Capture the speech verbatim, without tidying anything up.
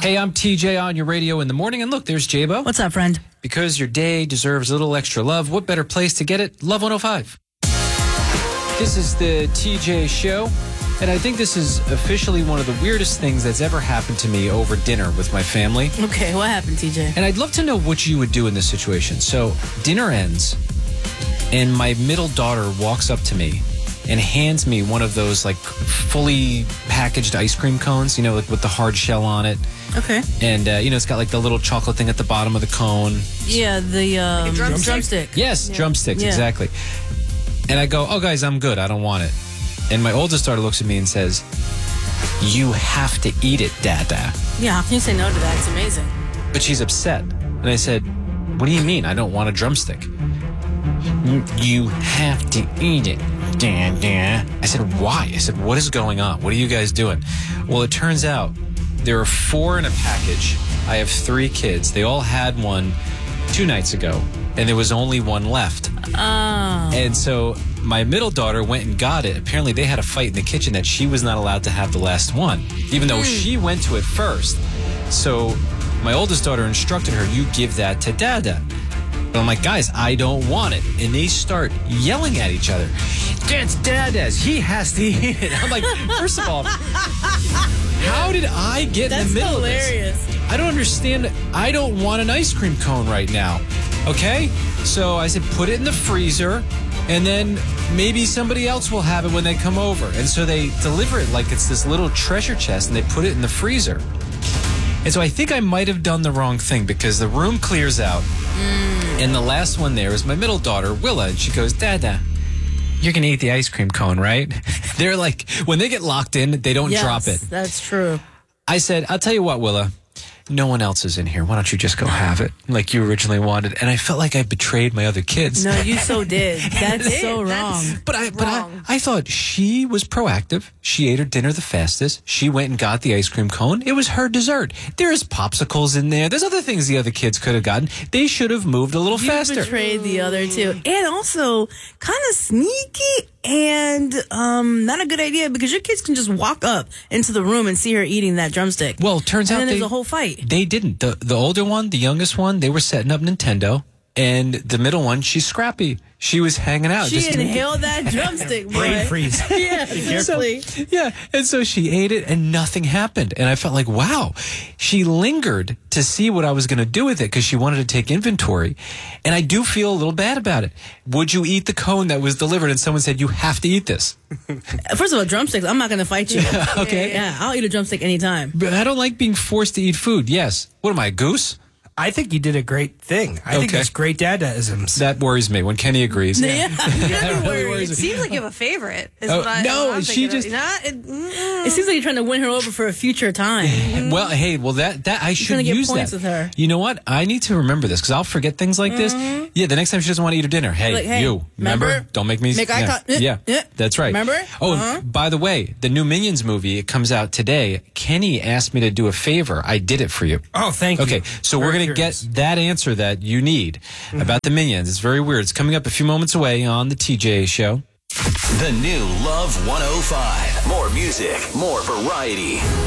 Hey, I'm T J on your radio in the morning. And look, there's J-Bo. What's up, friend? Because your day deserves a little extra love, what better place to get it? Love one oh five. This is the T J Show, and I think this is officially one of the weirdest things that's ever happened to me over dinner with my family. Okay, what happened, T J? And I'd love to know what you would do in this situation. So, dinner ends, and my middle daughter walks up to me and hands me one of those, like, fully packaged ice cream cones, you know, like with the hard shell on it. Okay. And, uh, you know, it's got, like, the little chocolate thing at the bottom of the cone. Yeah, the um, Like a drumstick? drumstick. Yes, Yeah. drumsticks, Yeah. exactly. And I go, oh, guys, I'm good. I don't want it. And my oldest daughter looks at me and says, you have to eat it, Dada. Yeah, how can you say no to that? It's amazing. But she's upset. And I said, what do you mean? I don't want a drumstick. You have to eat it, Dada. I said, why? I said, what is going on? What are you guys doing? Well, it turns out there are four in a package. I have three kids. They all had one two nights ago, and there was only one left. Oh. And so my middle daughter went and got it. Apparently, they had a fight in the kitchen that she was not allowed to have the last one, even though Mm. she went to it first. So my oldest daughter instructed her, you give that to Dada. But I'm like, guys, I don't want it. And they start yelling at each other. That's Dada's. He has to eat it. I'm like, first of all, how did I get That's in the middle hilarious. of this? I don't understand. I don't want an ice cream cone right now. Okay? So I said, put it in the freezer, and then maybe somebody else will have it when they come over. And so they deliver it like it's this little treasure chest, and they put it in the freezer. And so I think I might have done the wrong thing because the room clears out, mm. and the last one there is my middle daughter, Willa, and she goes, Dada, you're going to eat the ice cream cone, right? They're like, when they get locked in, they don't Yes, drop it. That's true. I said, I'll tell you what, Willa, no one else is in here. Why don't you just go have it like you originally wanted? And I felt like I betrayed my other kids. No, you so did. That's so wrong. That's- But I, but I, Wrong. I thought she was proactive. She ate her dinner the fastest. She went and got the ice cream cone. It was her dessert. There's popsicles in there. There's other things the other kids could have gotten. They should have moved a little You faster. betrayed the other two. And also, kind of sneaky and um, not a good idea because your kids can just walk up into the room and see her eating that drumstick. Well, it turns and out then they, there's a whole fight. They didn't. The the older one, the youngest one, they were setting up Nintendo. And the middle one, she's scrappy. She was hanging out. She just- inhaled that drumstick, boy. Brain freeze. Yeah, So, seriously. yeah, and so she ate it and nothing happened. And I felt like, wow, she lingered to see what I was going to do with it because she wanted to take inventory. And I do feel a little bad about it. Would you eat the cone that was delivered and someone said, you have to eat this? First of all, drumsticks, I'm not going to fight you. Okay. Yeah, I'll eat a drumstick anytime. But I don't like being forced to eat food. Yes. What am I, a goose? I think you did a great thing. I think Okay. that's great dadaisms. That worries me when Kenny agrees. Yeah, That really worries. worries It me. seems like you have a favorite. Is Oh, what I, no, what I'm she thinking of. just- Not, it, mm, It seems like you're trying to win her over for a future time. Well, hey, well that that I should trying to get use points that. with her. You know what? I need to remember this because I'll forget things like this. Yeah, the next time she doesn't want to eat her dinner, hey, Like, hey, you remember? remember? Don't make me Make eye yeah. con- eh, Yeah, eh. that's right. Remember? Oh, Uh-huh. and by the way, the new Minions movie it comes out today. Kenny asked me to do a favor. I did it for you. Oh, thank you. Okay, so we're Very going to get curious. that answer that you need about the Minions. It's very weird. It's coming up a few moments away on the T J Show. The new Love one oh five. More music, more variety.